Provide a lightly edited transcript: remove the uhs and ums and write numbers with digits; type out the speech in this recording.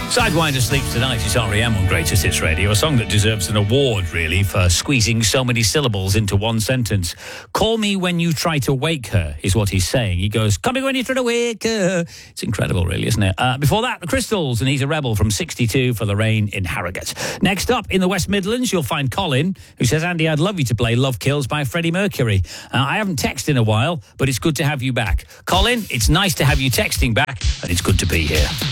Sidewinder Sleeps Tonight. It's R.E.M. on Greatest Hits Radio, a song that deserves an award, really, for squeezing so many syllables into one sentence. Call me when you try to wake her, is what he's saying. He goes, call me when you try to wake her. It's incredible, really, isn't it? Before that, The Crystals, and He's a Rebel from 62 for the Rain in Harrogate. Next up, in the West Midlands, you'll find Colin, who says, Andy, I'd love you to play Love Kills by Freddie Mercury. I haven't texted in a while, but it's good to have you back. Colin, it's nice to have you texting back, and it's good to be here.